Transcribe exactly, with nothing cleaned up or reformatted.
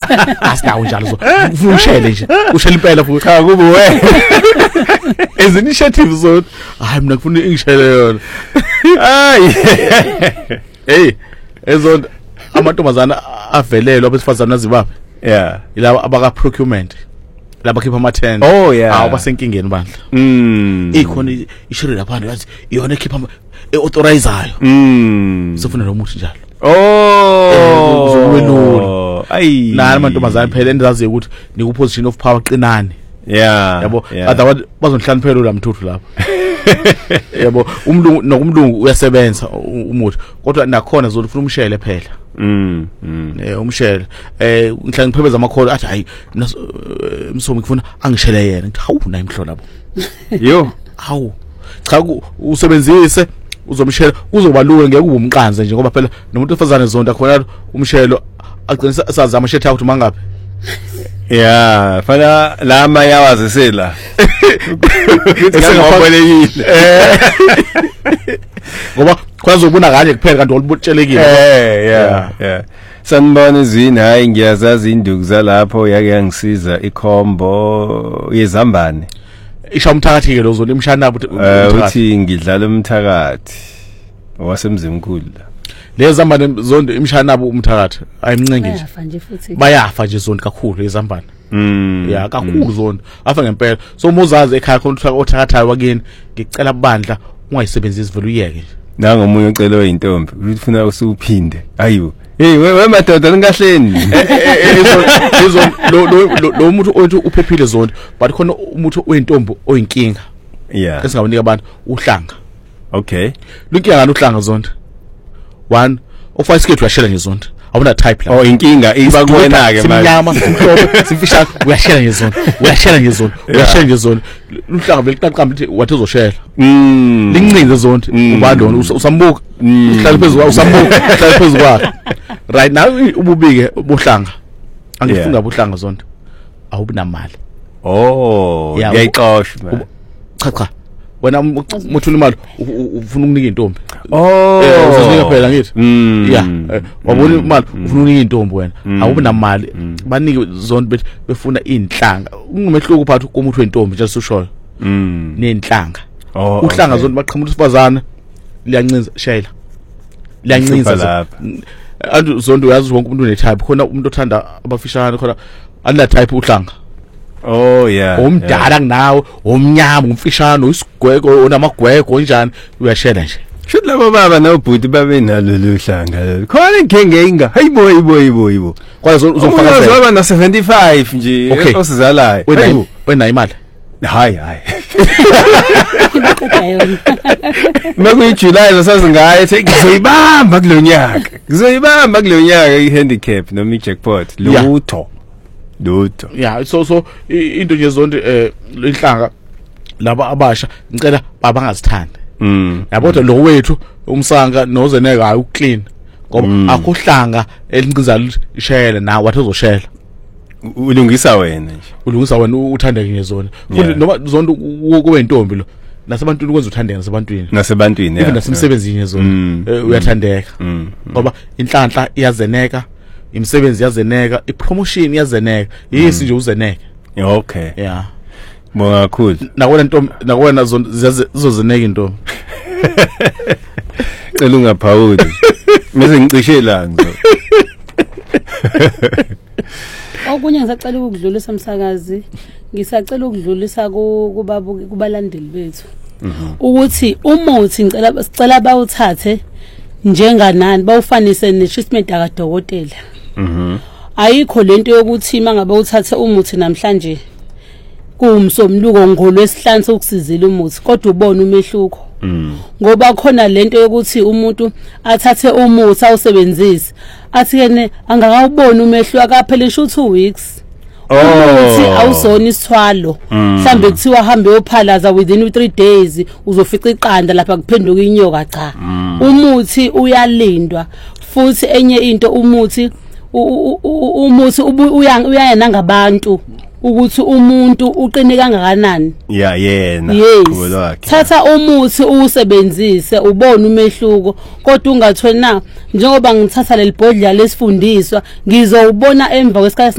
asinawo njalo so ufuna ushele nje ushele impela futhi cha kube we as initiative zone hayi mina ngifuna ingishele yona hayi hey ezona amantombazana avelelwe abesifazana azibaphi yeah ilaba abaka procurement laba khipha ama ten oh yeah abasenkingeni bandla mm ikhona ishiri lapha yazi iyona ekhipha eauthorizeayo mm sifuna lo muthi njalo oh uzowelula ayi na amantombazana phela endazi ukuthi niku position of power qinane yeah yabo otherwise bazonhlaniphela la mthuthu lapha yabo umlungu nokumlungu uyasebenza umuthi kodwa nakhona zolufuna umshele phela mm mm eh umshele eh ngihla ngiphebeza amakholo athi hayi msomi ngifuna angishele yena ngithi hawu nayi imhlo labo yo hawu cha usebenzise uzomshela kuzobalula ngeke ube umqanze nje ngoba phela nomuntu ofazana zonke khona umshelo agcina sazama shetha ukuthi mangapi yeah fana lama yawazisela ngiyabonelekile ngoba kwazi ukubona kanje kuphela kanti olubutshelekile eh yeah yeah sanibona izini hayi ngiyazazi induku zalapho yake yangisiza ikhombo yezambane isha umthakathi ke lozo limshana uthi ngidlala umthakathi wasemzimkhulu le zambane zonke imshana nabo umthakathi ayimncenge nje bayafa nje futhi bayafa nje zonke kakhulu ezambane mm ya kakhulu zonke afa ngempela so umuzazi ekhaya khona uthakathayo wakini ngicela bandla ungayisebenzisi vele uyeke nanga umunye ucela intombi ufuna usuphinde ayibo hey we madoda ningahleni izo lo lo umuntu othi uphephile zonke but khona umuntu oyintombi oyinkinga yeah esingabanika abantu uhlanga okay lunkinga ngani uhlanga zonke one of ice skate uyashela ngezonto awuna type la oh inkinga iba kuwena ke manje simnyama simhlophe simfisha uyashela ngezonto uyashela ngezonto uyashela ngezonto uhlanga beliqaqamba lithi wathi uzoshela mm lincinze zonto ubandona usambuka uhlala phezulu usambuka uhlala phezulu kwakhe right now ububike ubuhlanga angifuna ubuhlanga zonto awubinamali oh ngiyayixoshwa cha cha wena muthula imali ufuna ukunika intombi oh uzonika phela ngithi mm yeah wabona imali ufuna ukunika intombi wena awubi namali banike zonke befuna inhlanga ungumehluko phakathi komuntu wentombi nje sushoyo mm nenhlanga oh uhlanga zonke baqhamuka usifazana liyancinza shayela liyancinza andu zonke uyazi wonke umuntu une type khona umuntu othanda abafishane khona alla type uhlanga oh yeah umdala kunawe omnyama umfishano isigwego onamagwego onjani uyashela nje should labo baba nobhuti babe nalo luhlanga lo khona inkinga inga hayibo hayibo hayibo hayibo kwaze uzofaka zoba na seventy-five nje osizalayo wena wena imali hayi hayi makuyi July losazi ngaye ethi ngizoyibamba kulonyaka ngizoyibamba kulonyaka ihandicap noma ijackpot lutho lutho yeah so so into nje zonke eh inhlanga laba abasha ngicela babangazithandi mm yabona lo wethu umsanga nozeneka uclean ngoba akuhlanga elinqiza ishayela na wathi uzoshela ulungisa wena nje ulungisa wena uthandeke ngezona futhi noma zonke kube intombi lo nasebantwini kwenza uthandeka nasebantwini nasebantwini yeah nasemsebenzini ngezona uyathandeka ngoba inhlanhla iyazeneka imisebenzi iyazeneka ipromotion iyazeneka yisi nje uzeneka okay yeah bonga kakhulu nakwena ntombi nakwena zizozeneka intombi cela ungaphawuli mase ngicishe langa okunye ngisacela ukudlulisa umsakazi ngisacela ukudlulisa kubaba kubalandeli bethu ukuthi umuthi ngicela sicela bawuthathe njenganani bawufanise ne-treatment akadokotela mhm ayikho lento yokuthi mangabe uthathe umuthi namhlanje kuumsomluko ngolwesihlanu sokusizila umuthi kodwa ubone umehluko ngoba khona lento yokuthi umuntu athathe umuthi awusebenzise athi kene angakawubona umehluko akaphela sho two weeks umuthi awusona isithwalo mhlambe kuthiwa hambe yophalaza within three days uzofica iqanda lapha kuphenduka inyoka cha umuthi uyalindwa futhi enye into umuthi umuthi uyayena ngabantu ukuthi umuntu uqine kangakanani yeah yena yes. Thatha umuthi uwusebenzise ubone umehluko kodwa ungathweni na njengoba ngithatha leli bhodlela lesifundiswa ngizowubona emva kwesikhathi